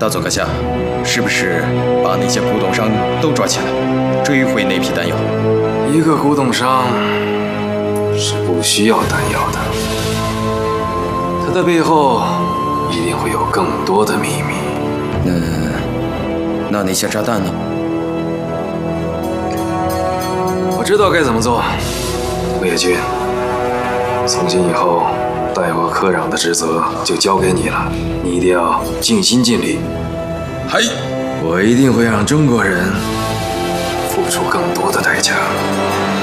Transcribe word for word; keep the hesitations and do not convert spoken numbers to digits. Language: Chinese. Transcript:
大佐阁下，是不是把那些古董商都抓起来，追回那批丹药？ 一个古董商是不需要丹药的，他的背后一定会有更多的秘密。 那那那些炸弹呢？ 我知道该怎么做，木野君。从今以后，代我科长的职责就交给你了，你一定要尽心尽力。 嗨， 我一定会让中国人付出更多的代价。